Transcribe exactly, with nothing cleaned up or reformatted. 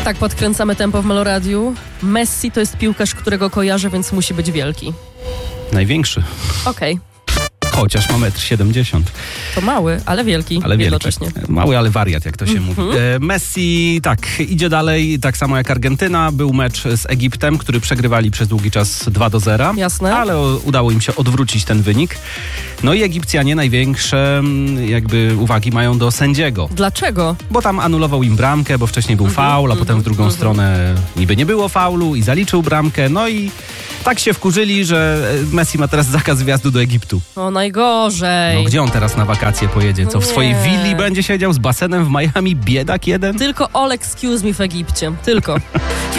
Tak, podkręcamy tempo w Meloradiu. Messi to jest piłkarz, którego kojarzę, więc musi być wielki. Największy. Okej. Chociaż ma metr siedemdziesiąt. To mały, ale wielki. Ale wielki. Jednocześnie. Mały, ale wariat, jak to się mówi. E, Messi, tak, idzie dalej, tak samo jak Argentyna. Był mecz z Egiptem, który przegrywali przez długi czas dwa do zera. Jasne. Ale o, udało im się odwrócić ten wynik. No i Egipcjanie największe jakby uwagi mają do sędziego. Dlaczego? Bo tam anulował im bramkę, bo wcześniej był Mhm, faul, a mhm, potem w drugą mhm. stronę niby nie było faulu i zaliczył bramkę. No i tak się wkurzyli, że Messi ma teraz zakaz wjazdu do Egiptu. O, najgorzej. No gdzie on teraz na wakacje pojedzie? Co, w swojej Nie. willi będzie siedział z basenem w Miami? Biedak jeden? Tylko all excuse me w Egipcie. Tylko.